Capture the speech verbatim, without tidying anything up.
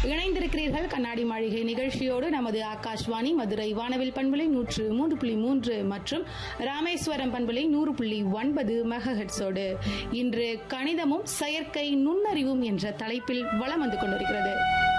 இணைந்திருக்கிறீர்கள் கண்ணாடி மாளிகை நிகழ்ச்சியோடு. நமது ஆகாஷ்வாணி மதுரை வானவில் பண்பலை நூற்று மூன்று புள்ளி மூன்று மற்றும் ராமேஸ்வரம் பண்பலை நூறு புள்ளி ஒன்பது மெகாஹெர்ட்ஸோடு இன்று கணிதமும் செயற்கை நுண்ணறிவும் என்ற தலைப்பில் வலம் வந்து கொண்டிருக்கிறது.